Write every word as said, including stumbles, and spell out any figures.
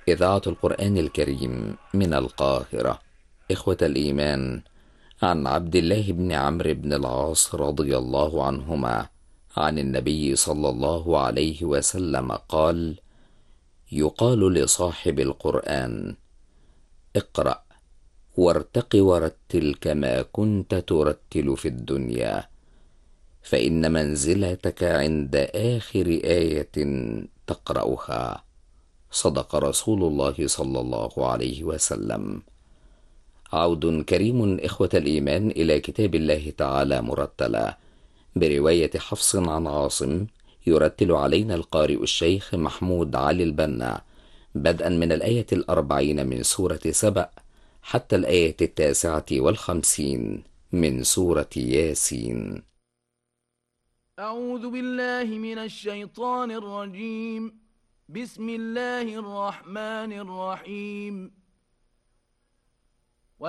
إذاعة القرآن الكريم من القاهرة. إخوة الإيمان، عن عبد الله بن عمرو بن العاص رضي الله عنهما عن النبي صلى الله عليه وسلم قال: يقال لصاحب القرآن: اقرأ وارتق ورتل كما كنت ترتل في الدنيا، فإن منزلتك عند آخر آية تقرأها. صدق رسول الله صلى الله عليه وسلم. عود كريم إخوة الإيمان إلى كتاب الله تعالى مرتلا برواية حفص عن عاصم، يرتل علينا القارئ الشيخ محمود علي البنا بدءا من الآية الأربعين من سورة سبأ حتى الآية التاسعة والخمسين من سورة ياسين. أعوذ بالله من الشيطان الرجيم. بسم الله الرحمن الرحيم.